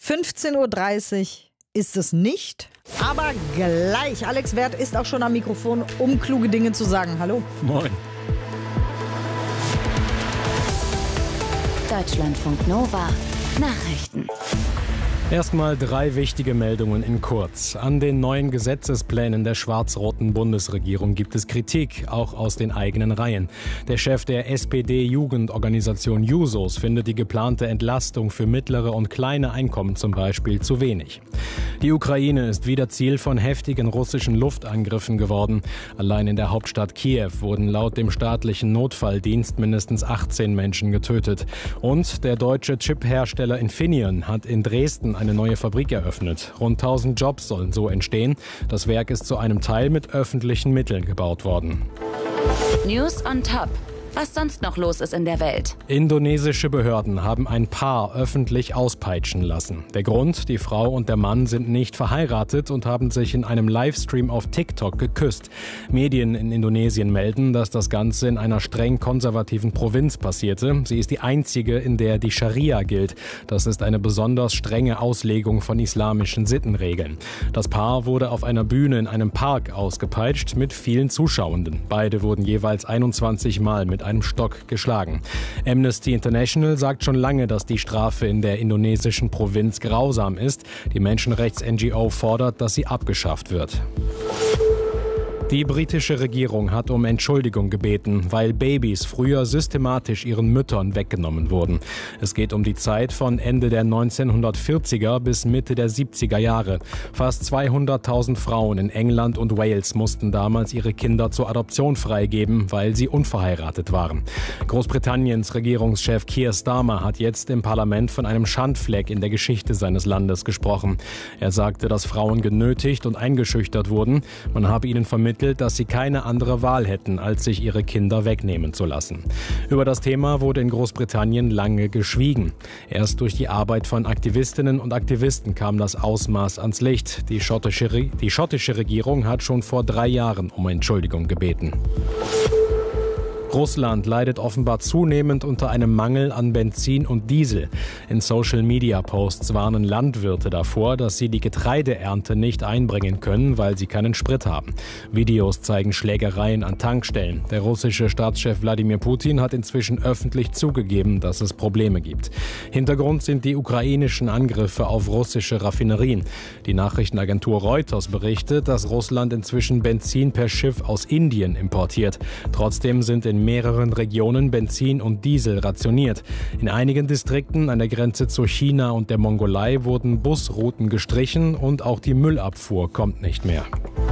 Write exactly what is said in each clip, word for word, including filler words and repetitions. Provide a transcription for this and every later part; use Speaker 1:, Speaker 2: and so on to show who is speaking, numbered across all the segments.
Speaker 1: fünfzehn Uhr dreißig ist es nicht, aber gleich. Alex Werth ist auch schon am Mikrofon, um kluge Dinge zu sagen. Hallo.
Speaker 2: Moin.
Speaker 3: Deutschlandfunk Nova Nachrichten.
Speaker 2: Erstmal drei wichtige Meldungen in kurz. An den neuen Gesetzesplänen der schwarz-roten Bundesregierung gibt es Kritik, auch aus den eigenen Reihen. Der Chef der S P D-Jugendorganisation Jusos findet die geplante Entlastung für mittlere und kleine Einkommen zum Beispiel zu wenig. Die Ukraine ist wieder Ziel von heftigen russischen Luftangriffen geworden. Allein in der Hauptstadt Kiew wurden laut dem staatlichen Notfalldienst mindestens achtzehn Menschen getötet. Und der deutsche Chip-Hersteller Infineon hat in Dresden eine neue Fabrik eröffnet. Rund tausend Jobs sollen so entstehen. Das Werk ist zu einem Teil mit öffentlichen Mitteln gebaut worden.
Speaker 3: News on Top. Was sonst noch los ist in der Welt.
Speaker 2: Indonesische Behörden haben ein Paar öffentlich auspeitschen lassen. Der Grund: Die Frau und der Mann sind nicht verheiratet und haben sich in einem Livestream auf TikTok geküsst. Medien in Indonesien melden, dass das Ganze in einer streng konservativen Provinz passierte. Sie ist die einzige, in der die Scharia gilt. Das ist eine besonders strenge Auslegung von islamischen Sittenregeln. Das Paar wurde auf einer Bühne in einem Park ausgepeitscht mit vielen Zuschauenden. Beide wurden jeweils einundzwanzig Mal mit einem Stock geschlagen. Amnesty International sagt schon lange, dass die Strafe in der indonesischen Provinz grausam ist. Die Menschenrechts-N G O fordert, dass sie abgeschafft wird. Die britische Regierung hat um Entschuldigung gebeten, weil Babys früher systematisch ihren Müttern weggenommen wurden. Es geht um die Zeit von Ende der neunzehnhundertvierziger bis Mitte der siebziger Jahre. Fast zweihunderttausend Frauen in England und Wales mussten damals ihre Kinder zur Adoption freigeben, weil sie unverheiratet waren. Großbritanniens Regierungschef Keir Starmer hat jetzt im Parlament von einem Schandfleck in der Geschichte seines Landes gesprochen. Er sagte, dass Frauen genötigt und eingeschüchtert wurden. Man habe ihnen vermittelt, dass sie keine andere Wahl hätten, als sich ihre Kinder wegnehmen zu lassen. Über das Thema wurde in Großbritannien lange geschwiegen. Erst durch die Arbeit von Aktivistinnen und Aktivisten kam das Ausmaß ans Licht. Die schottische, die schottische Regierung hat schon vor drei Jahren um Entschuldigung gebeten. Russland leidet offenbar zunehmend unter einem Mangel an Benzin und Diesel. In Social-Media-Posts warnen Landwirte davor, dass sie die Getreideernte nicht einbringen können, weil sie keinen Sprit haben. Videos zeigen Schlägereien an Tankstellen. Der russische Staatschef Wladimir Putin hat inzwischen öffentlich zugegeben, dass es Probleme gibt. Hintergrund sind die ukrainischen Angriffe auf russische Raffinerien. Die Nachrichtenagentur Reuters berichtet, dass Russland inzwischen Benzin per Schiff aus Indien importiert. Trotzdem sind in mehreren Regionen Benzin und Diesel rationiert. In einigen Distrikten an der Grenze zu China und der Mongolei wurden Busrouten gestrichen und auch die Müllabfuhr kommt nicht mehr.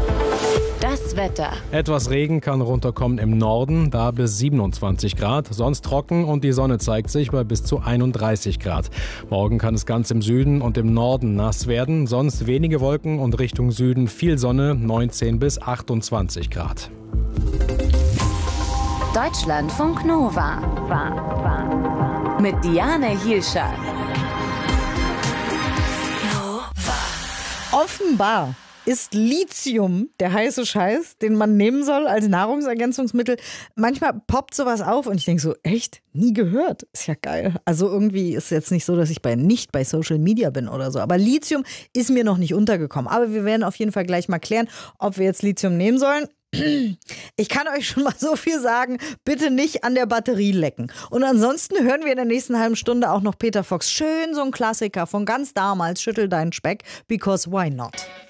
Speaker 3: Das Wetter.
Speaker 2: Etwas Regen kann runterkommen im Norden, da bis siebenundzwanzig Grad, sonst trocken und die Sonne zeigt sich bei bis zu einunddreißig Grad. Morgen kann es ganz im Süden und im Norden nass werden, sonst wenige Wolken und Richtung Süden viel Sonne, neunzehn bis achtundzwanzig Grad.
Speaker 3: Deutschlandfunk Nova. War, war. Mit Diane Hielscher.
Speaker 1: Offenbar ist Lithium der heiße Scheiß, den man nehmen soll als Nahrungsergänzungsmittel. Manchmal poppt sowas auf und ich denke so, echt? Nie gehört? Ist ja geil. Also irgendwie ist es jetzt nicht so, dass ich bei, nicht bei Social Media bin oder so. Aber Lithium ist mir noch nicht untergekommen. Aber wir werden auf jeden Fall gleich mal klären, ob wir jetzt Lithium nehmen sollen. Ich kann euch schon mal so viel sagen, bitte nicht an der Batterie lecken. Und ansonsten hören wir in der nächsten halben Stunde auch noch Peter Fox. Schön so ein Klassiker von ganz damals, Schüttel deinen Speck, because why not?